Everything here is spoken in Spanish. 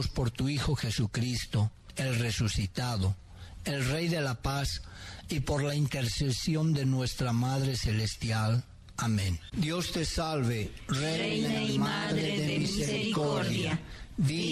pedimos por tu Hijo Jesucristo, el resucitado, el Rey de la Paz, y por la intercesión de nuestra Madre Celestial. Amén. Dios te salve, Reina y Madre de misericordia,